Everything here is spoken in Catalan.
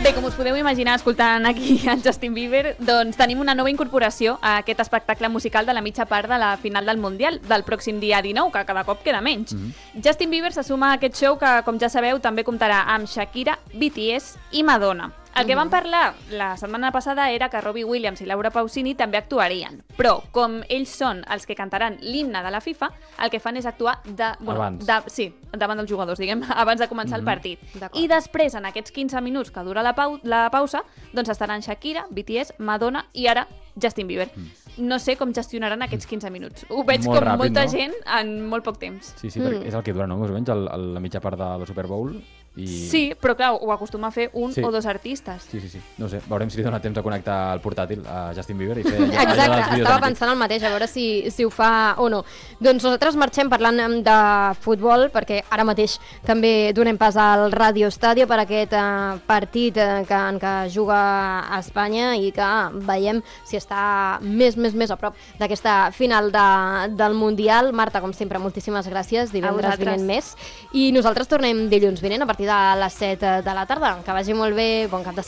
Bé, com us podeu imaginar escoltant aquí el Justin Bieber, doncs tenim una nova incorporació a aquest espectacle musical de la mitja part de la final del Mundial del pròxim dia 19, que cada cop queda menys. Justin Bieber se suma a aquest show que, com ja sabeu, també comptarà amb Shakira, BTS i Madonna. El que vam parlar la setmana passada era que Robbie Williams i Laura Pausini també actuarien, però com ells són els que cantaran l'himne de la FIFA, el que fan és actuar davant dels jugadors, diguem, abans de començar el partit. I després, en aquests 15 minuts que dura la pausa, doncs estaran Shakira, BTS, Madonna i ara Justin Bieber. No sé com gestionaran aquests 15 minuts. Ho veig Molt com ràpid, molta no? gent en molt poc temps. Sí, perquè és el que dura, no? Més o menys la mitja part de la Super Bowl. Sí, però clar, ho acostuma a fer un o dos artistes. Sí. No sé, veurem si li dona temps de connectar el portàtil a Justin Bieber i fer... Exacte, estava pensant el mateix, a veure si ho fa o no. Doncs nosaltres marxem parlant de futbol, perquè ara mateix també donem pas al Radio Estadio per aquest partit en què juga a Espanya i que veiem si està més a prop d'aquesta final del Mundial. Marta, com sempre, moltíssimes gràcies, divendres vinent més. I nosaltres tornem dilluns vinent a partir de les 7 de la tarda. Que vagi molt bé, bon cap de setmana.